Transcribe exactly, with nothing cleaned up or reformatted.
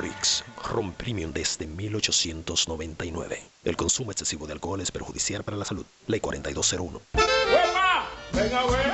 Hendrick's, ron premium desde mil ochocientos noventa y nueve. El consumo excesivo de alcohol es perjudicial para la salud. Ley cuarenta y dos cero uno. ¡Epa! ¡Venga, güey!